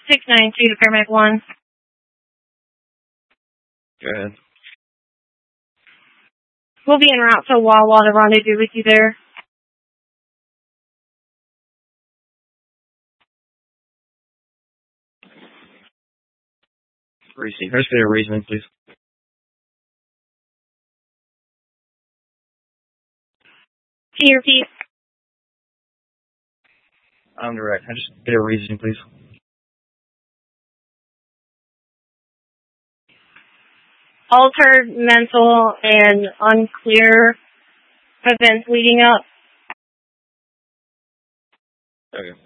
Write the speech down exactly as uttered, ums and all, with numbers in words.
six nine two to Paramedic one. Go ahead. We'll be en route to Wawa to rendezvous with you there. Receive. First bit of reasoning, please. Can you repeat? I'm direct. I just a bit of reasoning, please. Altered mental and unclear events leading up. Okay.